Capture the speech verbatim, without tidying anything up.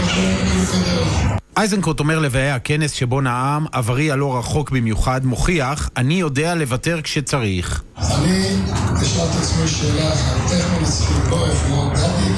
איזנקוט אומר לבאי הכנס שבו נאם, עברי הלא רחוק במיוחד מוכיח, אני יודע לוותר כשצריך. אני אשאל את עצמי שאלה אחת, איך מנצחים בו איפה גדי